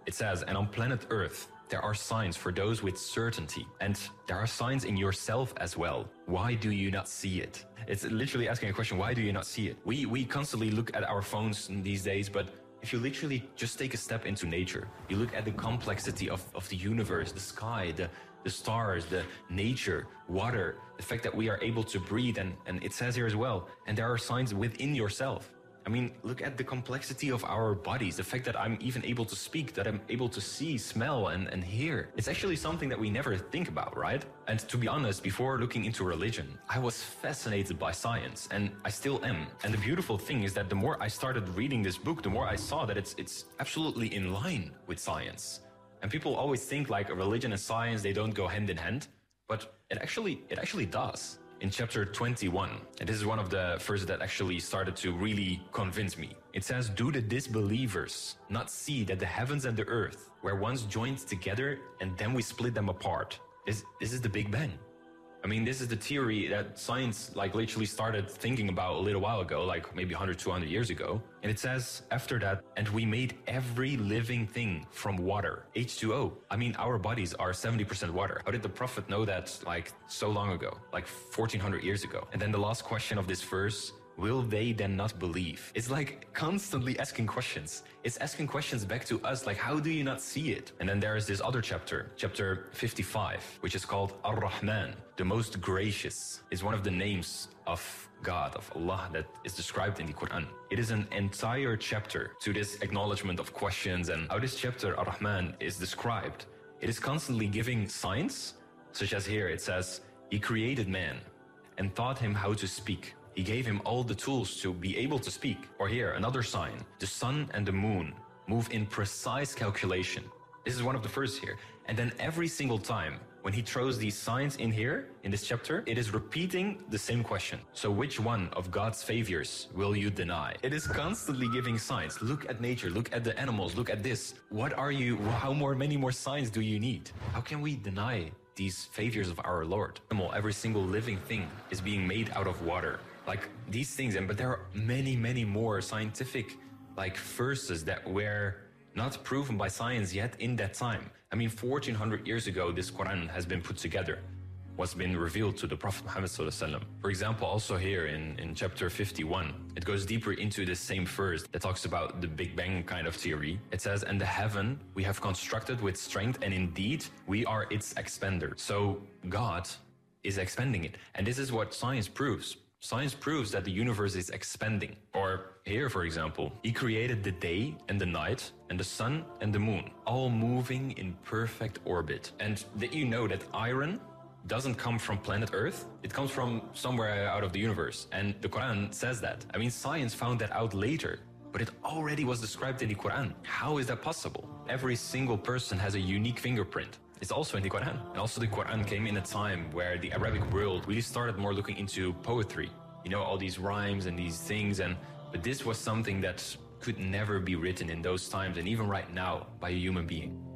It says, and on planet Earth, there are signs for those with certainty, and there are signs in yourself as well. Why do you not see it? It's literally asking a question, why do you not see it? We constantly look at our phones these days, but if you literally just take a step into nature, you look at the complexity of the universe, the sky, the stars, the nature, water, the fact that we are able to breathe, and it says here as well, and there are signs within yourself. I mean, look at the complexity of our bodies, the fact that I'm even able to speak, that I'm able to see, smell, and hear. It's actually something that we never think about, right? And to be honest, before looking into religion, I was fascinated by science, and I still am. And the beautiful thing is that the more I started reading this book, the more I saw that it's absolutely in line with science. And people always think like religion and science, they don't go hand in hand, but it actually does. In chapter 21, and this is one of the verses that actually started to really convince me. It says, do the disbelievers not see that the heavens and the earth were once joined together and then we split them apart? This is the Big Bang. I mean, this is the theory that science like literally started thinking about a little while ago, like maybe 100, 200 years ago. And it says after that, and we made every living thing from water, H2O. I mean, our bodies are 70% water. How did the prophet know that like so long ago, like 1400 years ago? And then the last question of this verse, will they then not believe? It's like constantly asking questions. It's asking questions back to us, like, how do you not see it? And then there is this other chapter, chapter 55, which is called Ar-Rahman, the most gracious. It's one of the names of God, of Allah, that is described in the Quran. It is an entire chapter to this acknowledgement of questions and how this chapter, Ar-Rahman, is described. It is constantly giving signs, such as here it says, He created man and taught him how to speak. He gave him all the tools to be able to speak. Or here, another sign. The sun and the moon move in precise calculation. This is one of the first here. And then every single time when he throws these signs in here, in this chapter, it is repeating the same question. So which one of God's favors will you deny? It is constantly giving signs. Look at nature, look at the animals, look at this. Many more signs do you need? How can we deny these favors of our Lord? Every single living thing is being made out of water. Like these things, but there are many, many more scientific like verses that were not proven by science yet in that time. I mean, 1400 years ago, this Quran has been put together, what's been revealed to the Prophet Muhammad sallallahu alaihi wasallam. For example, also here in chapter 51, it goes deeper into the same verse that talks about the Big Bang kind of theory. It says, and the heaven we have constructed with strength, and indeed we are its expander. So God is expanding it. And this is what science proves. Science proves that the universe is expanding. Or here, for example, He created the day and the night and the sun and the moon, all moving in perfect orbit. And did you know that iron doesn't come from planet Earth? It comes from somewhere out of the universe. And the Quran says that. I mean, science found that out later, but it already was described in the Quran. How is that possible? Every single person has a unique fingerprint. It's also in the Quran. And also the Quran came in a time where the Arabic world really started more looking into poetry. You know, all these rhymes and these things. But this was something that could never be written in those times and even right now by a human being.